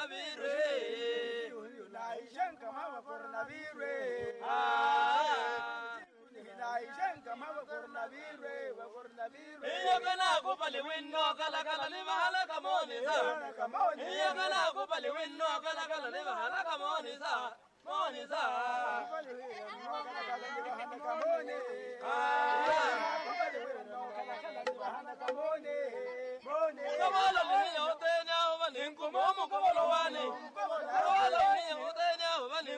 coronavirus. Naishanka mama coronavirus. Naishanka mama coronavirus. Coronavirus. Iyo kana kupali winno kala kala ni bahala kamoni sa. Iyo kana kupali winno kala kala ni bahala kamoni sa. Moni sa. Kabalo ni utenya ubani kumomu kabalo wani. Kabalo ni utenya ubani